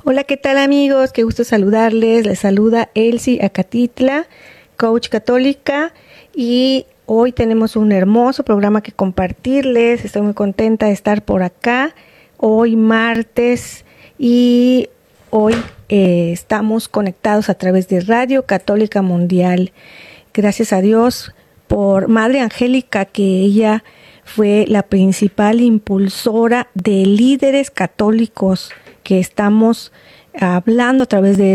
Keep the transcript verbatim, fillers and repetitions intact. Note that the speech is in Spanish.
Hola, ¿qué tal amigos? Qué gusto saludarles. Les saluda Elsie Acatitla, coach católica, y hoy tenemos un hermoso programa que compartirles. Estoy muy contenta de estar por acá, hoy martes, y hoy eh, estamos conectados a través de Radio Católica Mundial. Gracias a Dios por Madre Angélica, que ella fue la principal impulsora de líderes católicos que estamos hablando a través de